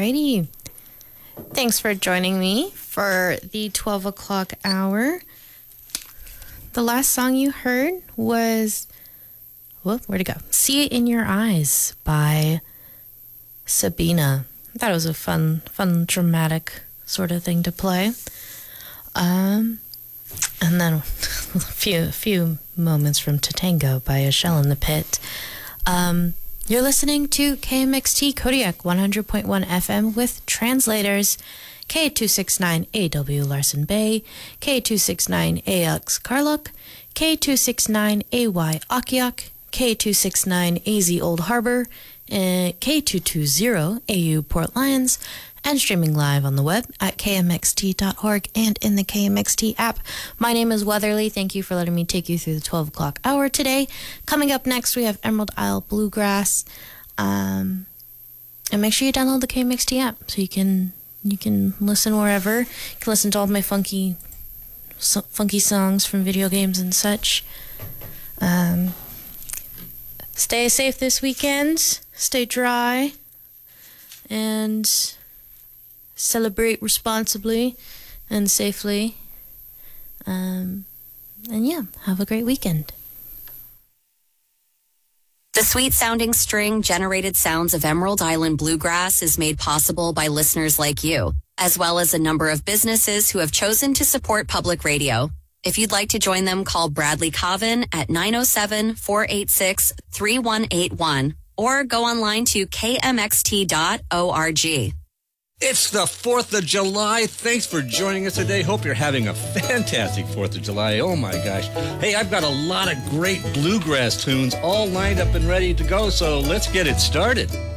Alrighty. Thanks for joining me for the 12 o'clock hour. The last song you heard was, where'd it go? See It in Your Eyes by Sabina. I thought it was a fun, dramatic sort of thing to play. And then a few moments from Tatango by A Shell in the Pit. You're listening to KMXT Kodiak 100.1 FM with translators K269AW Larson Bay, K269AX Karluk, K269AY Akiak, K269AZ Old Harbor, K220AU Port Lions, and streaming live on the web at kmxt.org and in the KMXT app. My name is Weatherly. Thank you for letting me take you through the 12 o'clock hour today. Coming up next, we have Emerald Isle Bluegrass. And make sure you download the KMXT app so you can listen wherever. You can listen to all of my funky songs from video games and such. Stay safe this weekend. Stay dry. And celebrate responsibly and safely. And yeah, have a great weekend. The sweet-sounding string-generated sounds of Emerald Island Bluegrass is made possible by listeners like you, as well as a number of businesses who have chosen to support public radio. If you'd like to join them, call Bradley Coven at 907-486-3181 or go online to kmxt.org. It's the 4th of July. Thanks for joining us today. Hope you're having a fantastic 4th of July. Oh, my gosh. Hey, I've got a lot of great bluegrass tunes all lined up and ready to go, so let's get it started.